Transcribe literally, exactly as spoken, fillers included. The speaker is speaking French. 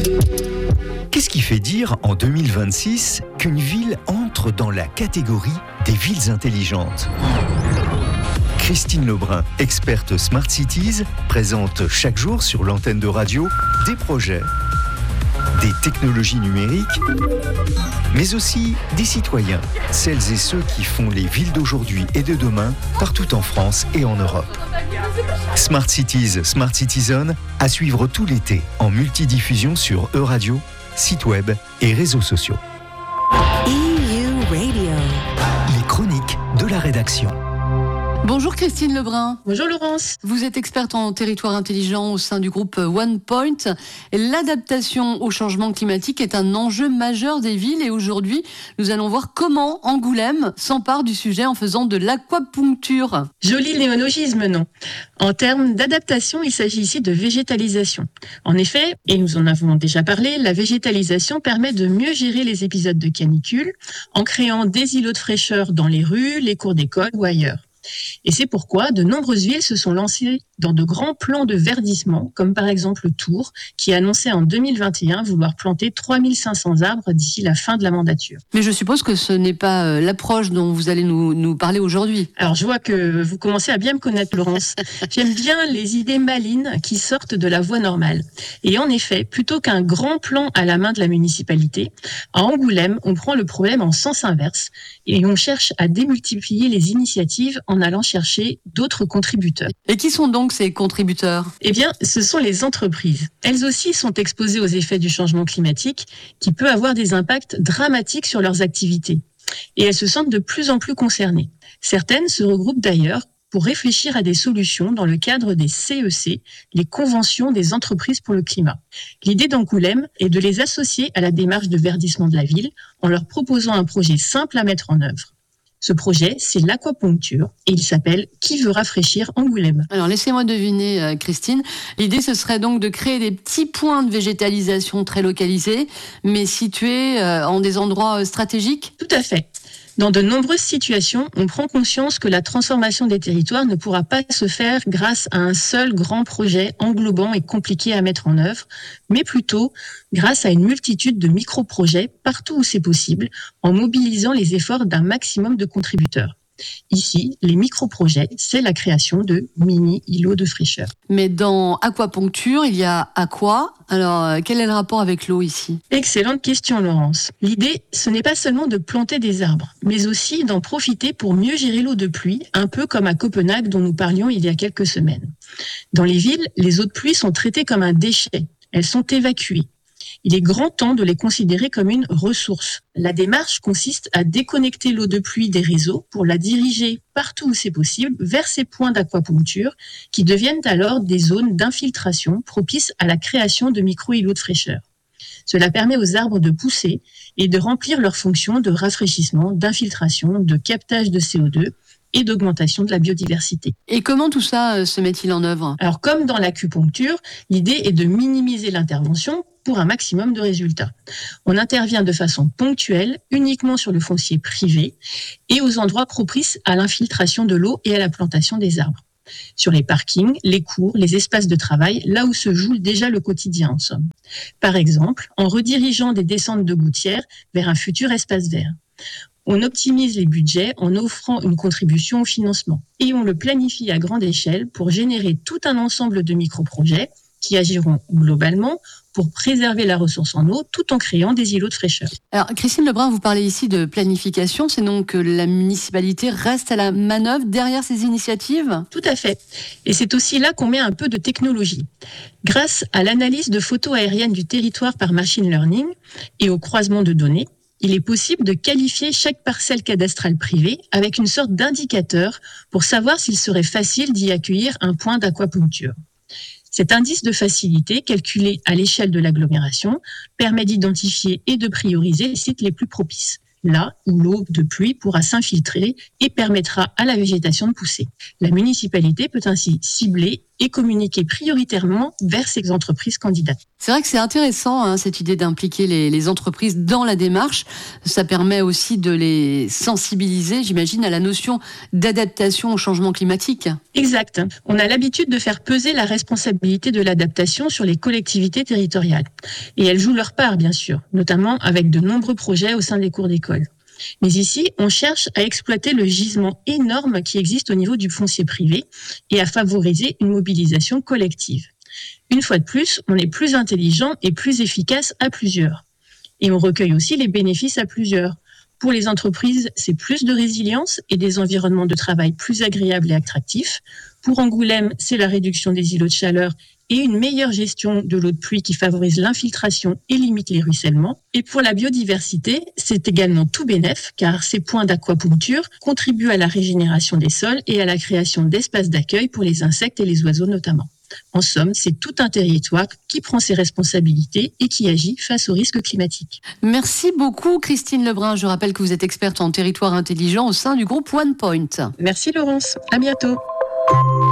Qu'est-ce qui fait dire en deux mille vingt-six qu'une ville entre dans la catégorie des villes intelligentes ? Christine Lebrun, experte Smart Cities, présente chaque jour sur l'antenne de radio des projets, des technologies numériques, mais aussi des citoyens, celles et ceux qui font les villes d'aujourd'hui et de demain, partout en France et en Europe. Smart Cities, Smart Citizen, à suivre tout l'été en multidiffusion sur E-Radio, site web et réseaux sociaux. E U Radio. Les chroniques de la rédaction. Bonjour Christine Lebrun. Bonjour Laurence. Vous êtes experte en territoire intelligent au sein du groupe OnePoint. L'adaptation au changement climatique est un enjeu majeur des villes et aujourd'hui, nous allons voir comment Angoulême s'empare du sujet en faisant de l'aquapuncture. Joli néologisme, non ? En termes d'adaptation, il s'agit ici de végétalisation. En effet, et nous en avons déjà parlé, la végétalisation permet de mieux gérer les épisodes de canicule en créant des îlots de fraîcheur dans les rues, les cours d'école ou ailleurs. Et c'est pourquoi de nombreuses villes se sont lancées dans de grands plans de verdissement, comme par exemple Tours, qui annonçait en deux mille vingt et un vouloir planter trois mille cinq cents arbres d'ici la fin de la mandature. Mais je suppose que ce n'est pas l'approche dont vous allez nous, nous parler aujourd'hui. Alors je vois que vous commencez à bien me connaître, Laurence. J'aime bien les idées malines qui sortent de la voie normale. Et en effet, plutôt qu'un grand plan à la main de la municipalité, à Angoulême, on prend le problème en sens inverse et on cherche à démultiplier les initiatives en allant chercher d'autres contributeurs. Et qui sont donc ces contributeurs ? Eh bien, ce sont les entreprises. Elles aussi sont exposées aux effets du changement climatique qui peut avoir des impacts dramatiques sur leurs activités. Et elles se sentent de plus en plus concernées. Certaines se regroupent d'ailleurs pour réfléchir à des solutions dans le cadre des C E C, les conventions des entreprises pour le climat. L'idée d'Angoulême est de les associer à la démarche de verdissement de la ville en leur proposant un projet simple à mettre en œuvre. Ce projet, c'est l'aquapuncture et il s'appelle « Qui veut rafraîchir Angoulême ?» Alors, laissez-moi deviner, euh, Christine. L'idée, ce serait donc de créer des petits points de végétalisation très localisés, mais situés euh, en des endroits euh, stratégiques ? Tout à fait. Dans de nombreuses situations, on prend conscience que la transformation des territoires ne pourra pas se faire grâce à un seul grand projet englobant et compliqué à mettre en œuvre, mais plutôt grâce à une multitude de micro-projets partout où c'est possible, en mobilisant les efforts d'un maximum de contributeurs. Ici, les micro-projets, c'est la création de mini-îlots de fraîcheur. Mais dans aquapuncture, il y a aqua. Alors, euh, quel est le rapport avec l'eau ici ? Excellente question, Laurence. L'idée, ce n'est pas seulement de planter des arbres, mais aussi d'en profiter pour mieux gérer l'eau de pluie, un peu comme à Copenhague dont nous parlions il y a quelques semaines. Dans les villes, les eaux de pluie sont traitées comme un déchet. Elles sont évacuées. Il est grand temps de les considérer comme une ressource. La démarche consiste à déconnecter l'eau de pluie des réseaux pour la diriger partout où c'est possible vers ces points d'aquapuncture qui deviennent alors des zones d'infiltration propices à la création de micro-îlots de fraîcheur. Cela permet aux arbres de pousser et de remplir leurs fonctions de rafraîchissement, d'infiltration, de captage de C O deux et d'augmentation de la biodiversité. Et comment tout ça euh, se met-il en œuvre ? Alors, comme dans l'acupuncture, l'idée est de minimiser l'intervention pour un maximum de résultats. On intervient de façon ponctuelle, uniquement sur le foncier privé et aux endroits propices à l'infiltration de l'eau et à la plantation des arbres. Sur les parkings, les cours, les espaces de travail, là où se joue déjà le quotidien en somme. Par exemple, en redirigeant des descentes de gouttières vers un futur espace vert. On optimise les budgets en offrant une contribution au financement et on le planifie à grande échelle pour générer tout un ensemble de micro-projets qui agiront globalement pour préserver la ressource en eau tout en créant des îlots de fraîcheur. Alors, Christine Lebrun, vous parlez ici de planification, c'est donc que la municipalité reste à la manœuvre derrière ces initiatives ? Tout à fait. Et c'est aussi là qu'on met un peu de technologie. Grâce à l'analyse de photos aériennes du territoire par machine learning et au croisement de données, il est possible de qualifier chaque parcelle cadastrale privée avec une sorte d'indicateur pour savoir s'il serait facile d'y accueillir un point d'aquapuncture. Cet indice de facilité, calculé à l'échelle de l'agglomération, permet d'identifier et de prioriser les sites les plus propices, là où l'eau de pluie pourra s'infiltrer et permettra à la végétation de pousser. La municipalité peut ainsi cibler et communiquer prioritairement vers ces entreprises candidates. C'est vrai que c'est intéressant, hein, cette idée d'impliquer les, les entreprises dans la démarche. Ça permet aussi de les sensibiliser, j'imagine, à la notion d'adaptation au changement climatique. Exact. On a l'habitude de faire peser la responsabilité de l'adaptation sur les collectivités territoriales. Et elles jouent leur part, bien sûr, notamment avec de nombreux projets au sein des cours d'école. Mais ici, on cherche à exploiter le gisement énorme qui existe au niveau du foncier privé et à favoriser une mobilisation collective. Une fois de plus, on est plus intelligent et plus efficace à plusieurs. Et on recueille aussi les bénéfices à plusieurs. Pour les entreprises, c'est plus de résilience et des environnements de travail plus agréables et attractifs. Pour Angoulême, c'est la réduction des îlots de chaleur et une meilleure gestion de l'eau de pluie qui favorise l'infiltration et limite les ruissellements. Et pour la biodiversité, c'est également tout bénef, car ces points d'aquapuncture contribuent à la régénération des sols et à la création d'espaces d'accueil pour les insectes et les oiseaux notamment. En somme, c'est tout un territoire qui prend ses responsabilités et qui agit face aux risques climatiques. Merci beaucoup Christine Lebrun. Je rappelle que vous êtes experte en territoire intelligent au sein du groupe OnePoint. Merci Laurence, à bientôt.